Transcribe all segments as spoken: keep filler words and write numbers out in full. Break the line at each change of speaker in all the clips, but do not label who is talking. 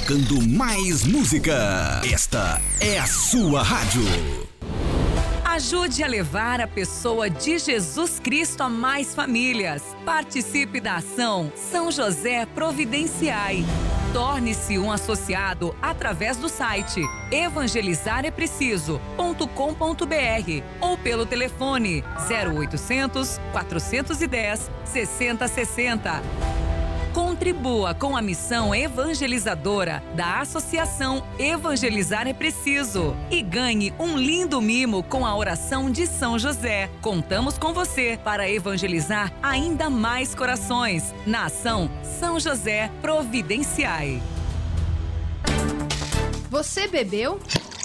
tocando mais música. Esta é a sua rádio.
Ajude a levar a pessoa de Jesus Cristo a mais famílias. Participe da ação São José Providenciai. Torne-se um associado através do site evangelizar é preciso ponto com ponto br ou pelo telefone zero oitocentos, quatrocentos e dez, sessenta sessenta. Contribua com a missão evangelizadora da Associação Evangelizar é Preciso e ganhe um lindo mimo com a oração de São José. Contamos com você para evangelizar ainda mais corações na ação São José Providenciai.
Você bebeu?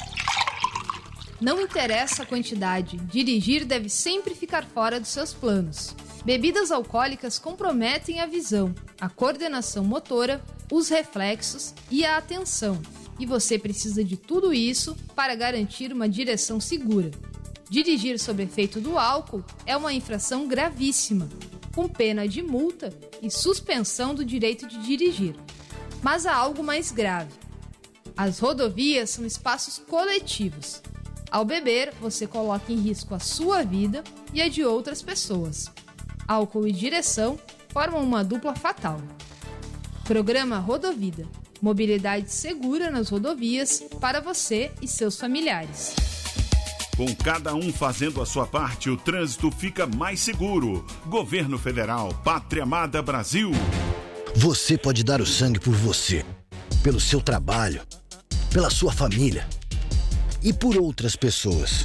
Não interessa a quantidade, dirigir deve sempre ficar fora dos seus planos. Bebidas alcoólicas comprometem a visão, a coordenação motora, os reflexos e a atenção. E você precisa de tudo isso para garantir uma direção segura. Dirigir sob efeito do álcool é uma infração gravíssima, com pena de multa e suspensão do direito de dirigir. Mas há algo mais grave. As rodovias são espaços coletivos. Ao beber, você coloca em risco a sua vida e a de outras pessoas. Álcool e direção formam uma dupla fatal. Programa Rodovida. Mobilidade segura nas rodovias para você e seus familiares.
Com cada um fazendo a sua parte, o trânsito fica mais seguro. Governo Federal, Pátria Amada Brasil.
Você pode dar o sangue por você, pelo seu trabalho, pela sua família e por outras pessoas.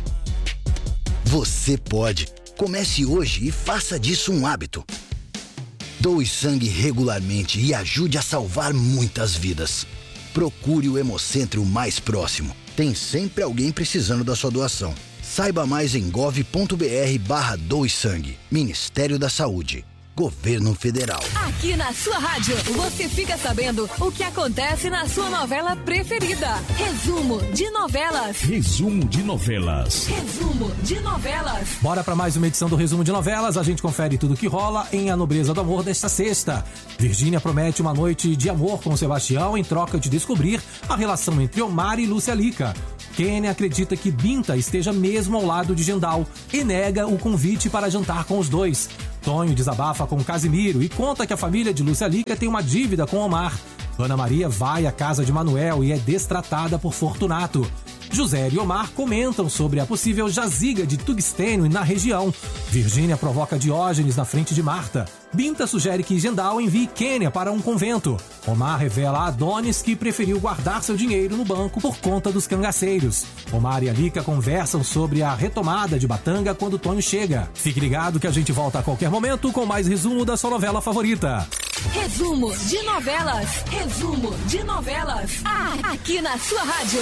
Você pode. Comece hoje e faça disso um hábito. Doe sangue regularmente e ajude a salvar muitas vidas. Procure o Hemocentro mais próximo. Tem sempre alguém precisando da sua doação. Saiba mais em gov ponto br barra doe sangue. Ministério da Saúde. Governo Federal.
Aqui na sua rádio, você fica sabendo o que acontece na sua novela preferida. Resumo de novelas.
Resumo de novelas.
Resumo de novelas.
Bora para mais uma edição do Resumo de Novelas. A gente confere tudo que rola em A Nobreza do Amor desta sexta. Virgínia promete uma noite de amor com Sebastião em troca de descobrir a relação entre Omar e Lúcia Lica. Kênia acredita que Binta esteja mesmo ao lado de Gendal e nega o convite para jantar com os dois. Tonho desabafa com Casimiro e conta que a família de Lúcia Lica tem uma dívida com Omar. Ana Maria vai à casa de Manuel e é destratada por Fortunato. José e Omar comentam sobre a possível jaziga de tungstênio na região. Virgínia provoca Diógenes na frente de Marta. Binta sugere que Gendal envie Kênia para um convento. Omar revela a Adonis que preferiu guardar seu dinheiro no banco por conta dos cangaceiros. Omar e a Lica conversam sobre a retomada de Batanga quando Tonho chega. Fique ligado que a gente volta a qualquer momento com mais resumo da sua novela favorita.
Resumo de novelas. Resumo de novelas. Ah, aqui na sua rádio.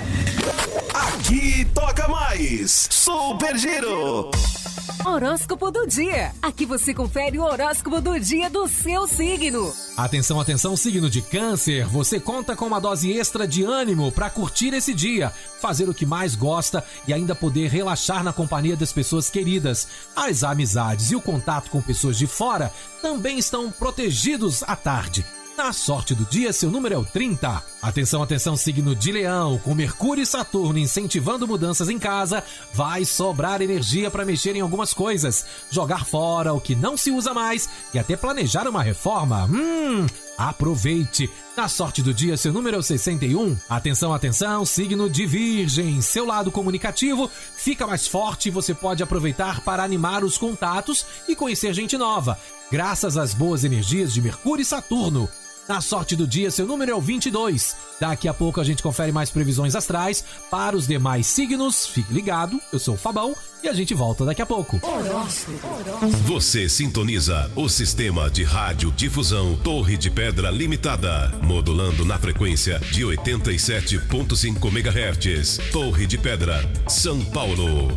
Aqui toca mais Super Giro.
Horóscopo do dia. Aqui você confere o horóscopo do dia do seu signo.
Atenção, atenção, signo de Câncer. Você conta com uma dose extra de ânimo para curtir esse dia, fazer o que mais gosta e ainda poder relaxar na companhia das pessoas queridas. As amizades e o contato com pessoas de fora também estão protegidos à tarde. Na sorte do dia, seu número é o trinta. Atenção, atenção, signo de Leão. Com Mercúrio e Saturno incentivando mudanças em casa, vai sobrar energia para mexer em algumas coisas, jogar fora o que não se usa mais e até planejar uma reforma. Hum, aproveite. Na sorte do dia, seu número é o sessenta e um. Atenção, atenção, signo de Virgem. Seu lado comunicativo fica mais forte e você pode aproveitar para animar os contatos e conhecer gente nova, graças às boas energias de Mercúrio e Saturno. Na sorte do dia, seu número é o vinte e dois. Daqui a pouco a gente confere mais previsões astrais para os demais signos. Fique ligado, eu sou o Fabão e a gente volta daqui a pouco.
Você sintoniza o sistema de radiodifusão Torre de Pedra Limitada, modulando na frequência de oitenta e sete ponto cinco megahertz. Torre de Pedra, São Paulo.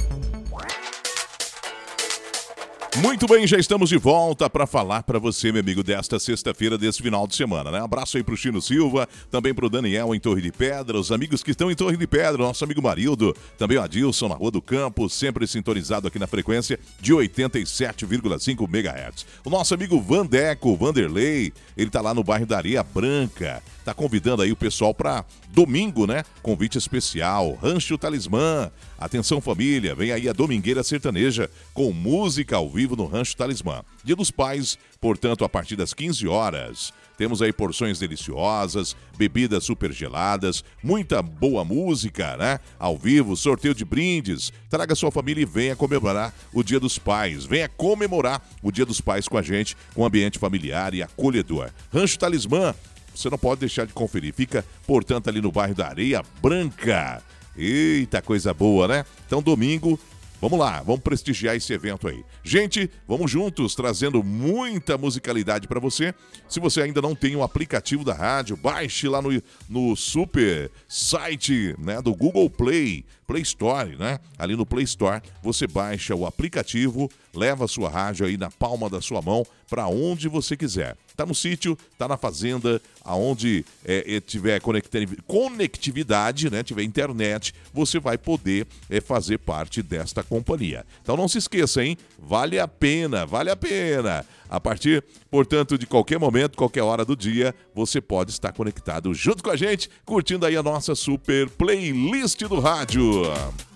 Muito bem, já estamos de volta para falar para você, meu amigo, desta sexta-feira, desse final de semana, né? Um abraço aí pro Chino Silva, também pro Daniel em Torre de Pedra, os amigos que estão em Torre de Pedra, nosso amigo Marildo, também o Adilson na Rua do Campo, sempre sintonizado aqui na frequência de oitenta e sete vírgula cinco megahertz. O nosso amigo Vandeco, Vanderlei, ele tá lá no bairro da Areia Branca, tá convidando aí o pessoal para domingo, né? Convite especial, Rancho Talismã. Atenção família, vem aí a Domingueira Sertaneja com música ao vivo no Rancho Talismã. Dia dos Pais, portanto, a partir das quinze horas. Temos aí porções deliciosas, bebidas super geladas, muita boa música, né? Ao vivo, sorteio de brindes. Traga sua família e venha comemorar o Dia dos Pais. Venha comemorar o Dia dos Pais com a gente, com um ambiente familiar e acolhedor. Rancho Talismã, você não pode deixar de conferir. Fica, portanto, ali no bairro da Areia Branca. Eita, coisa boa, né? Então, domingo, vamos lá, vamos prestigiar esse evento aí. Gente, vamos juntos, trazendo muita musicalidade para você. Se você ainda não tem o aplicativo da rádio, baixe lá no, no super site, né, do Google Play, Play Store, né? Ali no Play Store, você baixa o aplicativo, leva a sua rádio aí na palma da sua mão para onde você quiser. Tá no sítio, tá na fazenda, aonde é, tiver conectividade, né? Tiver internet, você vai poder é, fazer parte desta companhia. Então não se esqueça, hein? Vale a pena, vale a pena. A partir, portanto, de qualquer momento, qualquer hora do dia, você pode estar conectado junto com a gente, curtindo aí a nossa super playlist do rádio.